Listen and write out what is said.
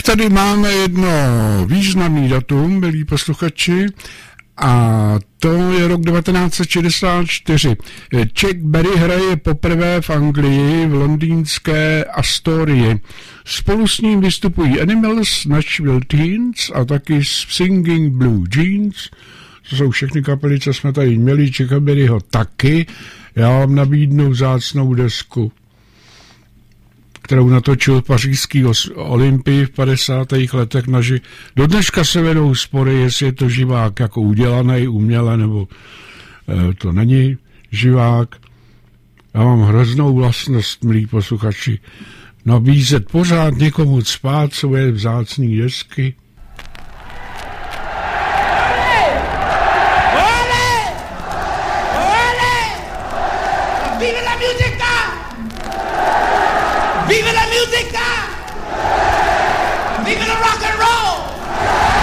tady máme jedno významný datum, milí posluchači, a to je rok 1964. Chuck Berry hraje poprvé v Anglii v londýnské Astorii. Spolu s ním vystupují Animals, Nashville Teens a taky Singing Blue Jeans. To jsou všechny kapely, co jsme tady měli. Chucka Berryho taky. Já vám nabídnu vzácnou desku, kterou natočil v pařížský Olympii v 50. letech. Do dneška se vedou spory, jestli je to živák jako udělaný, uměle, nebo to není živák. Já mám hroznou vlastnost, milí posluchači, nabízet pořád někomu cpát svoje vzácný desky. Vive la musica! Vive la rock and roll!